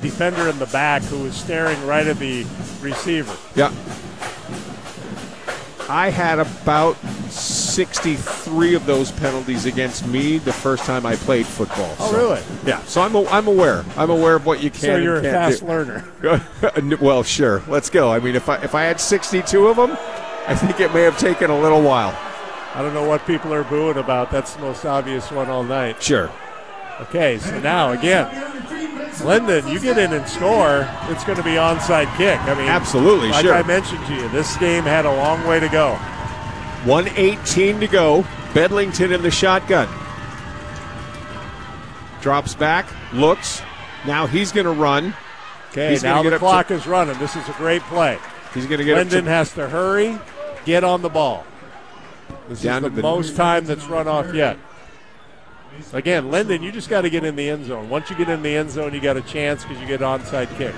defender in the back who was staring right at the receiver. Yeah. I had about 63 of those penalties against me the first time I played football. Oh, really? Yeah. So I'm aware. I'm aware of what you can. So you're and a can't fast do. learner. Well, sure. Let's go. I mean, if I had 62 of them, I think it may have taken a little while. I don't know what people are booing about. That's the most obvious one all night. Sure. Okay, so now again, Linden, you get in and score, it's going to be onside kick. I mean, absolutely, like sure. I mentioned to you, this game had a long way to go. 1:18 to go. Bedlington in the shotgun. Drops back, looks. Now he's going to run. Okay, now the clock is running. This is a great play. He's going to get Linden has to hurry, get on the ball. This is the most time that's run off yet. Again, Linden, you just got to get in the end zone. Once you get in the end zone, you got a chance because you get onside kick.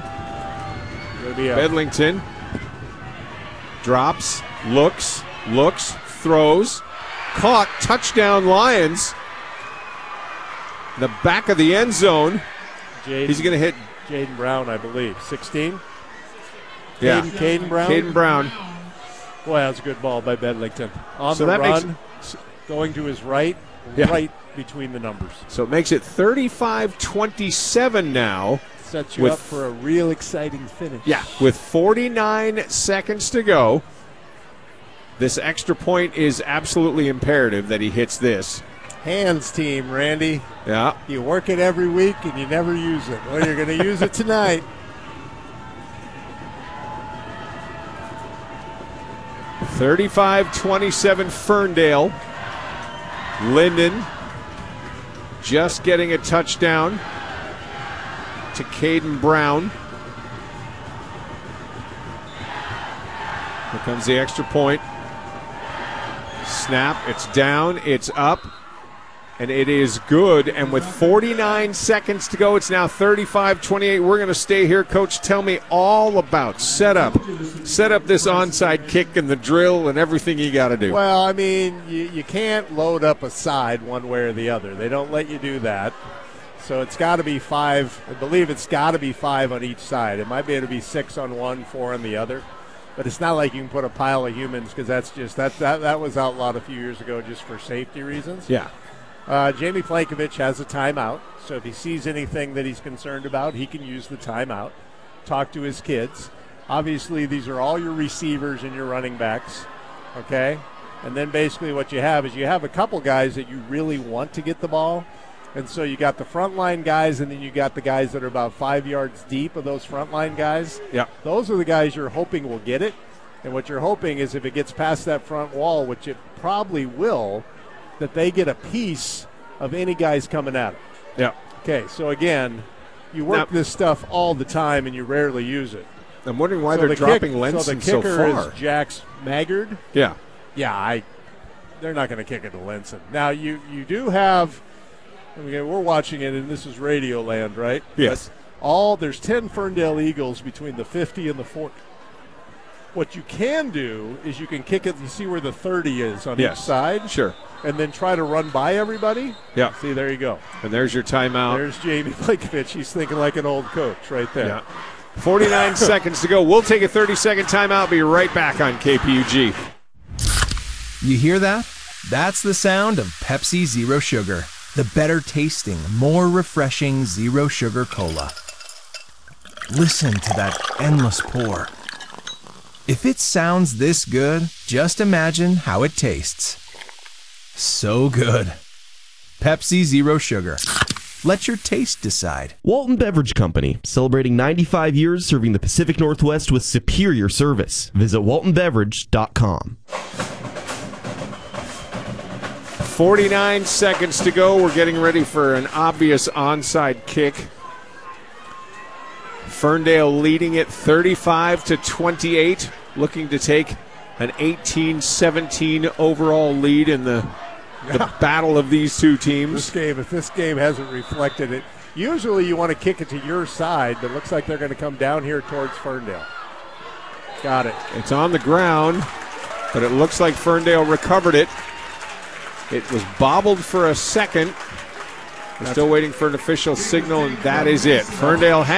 Bedlington drops, looks, throws, caught, touchdown Lions. In the back of the end zone. He's going to hit Jaden Brown, I believe. 16? Yeah. Caden Brown? Caden Brown. Boy, that's a good ball by Bedlington. On the run, going to his right, right between the numbers. So it makes it 35-27 now. Sets you up for a real exciting finish. Yeah, with 49 seconds to go. This extra point is absolutely imperative that he hits this. Hands team, Randy. Yeah. You work it every week and you never use it. Well, you're going to use it tonight. 35-27 Ferndale. Linden just getting a touchdown to Caden Brown. Here comes the extra point. Snap, it's down, it's up, and it is good. And with 49 seconds to go, it's now 35-28. We're going to stay here. Coach, tell me all about set up this onside kick and the drill and everything you got to do. Well, I mean, you can't load up a side one way or the other. They don't let you do that. So it's got to be 5. I believe it's got to be 5 on each side. It might be able to be 6 on one, 4 on the other. But it's not like you can put a pile of humans because that's just that was outlawed a few years ago just for safety reasons. Yeah. Jamie Plankovich has a timeout, so if he sees anything that he's concerned about, he can use the timeout, talk to his kids. Obviously, these are all your receivers and your running backs, okay? And then basically what you have is you have a couple guys that you really want to get the ball, and so you got the frontline guys, and then you got the guys that are about 5 yards deep of those frontline guys. Yeah. Those are the guys you're hoping will get it, and what you're hoping is if it gets past that front wall, which it probably will, that they get a piece of any guys coming at them. Yeah. Okay, so again, you work this stuff all the time and you rarely use it. I'm wondering why they're dropping Lenson so so far. the kicker is Jax Maggard. Yeah. Yeah, they're not going to kick it to Lenson. Now, you do have, we're watching it, and this is Radio Land, right? Yes. There's 10 Ferndale Eagles between the 50 and the 40. What you can do is you can kick it, you see where the 30 is on each side? Sure. And then try to run by everybody? Yeah. See, there you go. And there's your timeout. There's Jamie Plankovich. He's thinking like an old coach right there. Yeah. 49 seconds to go. We'll take a 30-second timeout. Be right back on KPUG. You hear that? That's the sound of Pepsi Zero Sugar. The better tasting, more refreshing Zero Sugar Cola. Listen to that endless pour. If it sounds this good, just imagine how it tastes. So good. Pepsi Zero Sugar. Let your taste decide. Walton Beverage Company, celebrating 95 years serving the Pacific Northwest with superior service. Visit waltonbeverage.com. 49 seconds to go. We're getting ready for an obvious onside kick. Ferndale leading it 35-28, looking to take an 18-17 overall lead in the battle of these two teams. If this game hasn't reflected it, usually you want to kick it to your side, but it looks like they're going to come down here towards Ferndale. Got it. It's on the ground, but it looks like Ferndale recovered it. It was bobbled for a second. We're still waiting for an official signal, and that is it. Ferndale